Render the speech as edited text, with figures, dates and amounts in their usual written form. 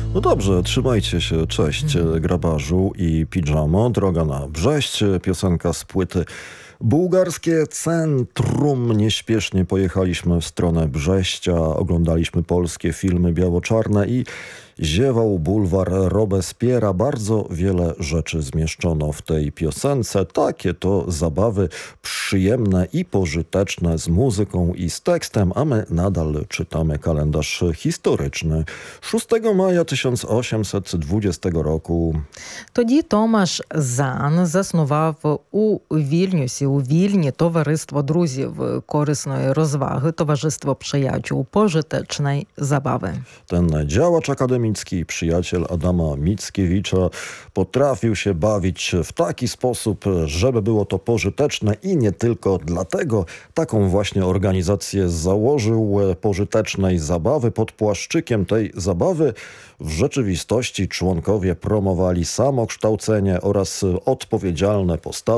No dobrze, trzymajcie się. Cześć, grabarzu i pidżamo. Droga na Brześć, piosenka z płyty Bułgarskie Centrum. Nieśpiesznie pojechaliśmy w stronę Brześcia, oglądaliśmy polskie filmy biało-czarne i ziewał bulwar Robespiera. Bardzo wiele rzeczy zmieszczono w tej piosence. Takie to zabawy przyjemne i pożyteczne z muzyką i z tekstem, a my nadal czytamy kalendarz historyczny 6 maja 1820 roku. Тоді Томаш Зан заснував у Вільні товариство друзів корисної розваги, товариство przyjaciół pożytecznej zabawy. Ten działacz akademicki, przyjaciel Adama Mickiewicza, potrafił się bawić w taki sposób, żeby było to pożyteczne i nie tylko dlatego taką właśnie organizację założył pożytecznej zabawy. Pod płaszczykiem tej zabawy w rzeczywistości członkowie promowali samokształcenie oraz odpowiedzialne postawy